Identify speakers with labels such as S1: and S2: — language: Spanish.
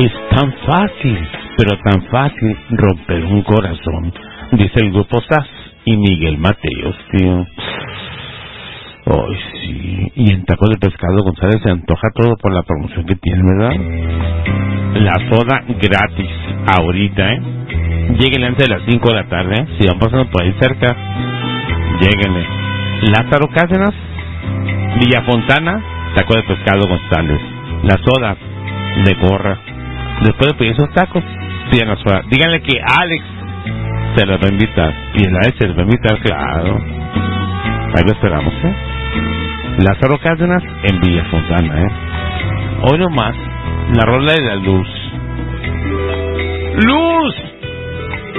S1: Es tan fácil, pero tan fácil romper un corazón, dice el grupo SAS y Miguel Mateos, tío. Ay, sí. Y en Tacos de Pescado González se antoja todo por la promoción que tiene, ¿verdad? La soda gratis, ahorita, ¿eh? Lléguenle antes de las 5 de la tarde, ¿eh? Si van pasando por ahí cerca, lléguenle. Lázaro Cárdenas, Villa Fontana, Tacos de Pescado González. La soda de gorra. Después de pedir esos tacos, pidan la soda. Díganle que Alex se los va a invitar. Y el Alex se los va a invitar, claro. Ahí lo esperamos, ¿eh? Lázaro Cárdenas en Villa Fontana, ¿eh? Hoy nomás, la rola de la luz. ¡Luz!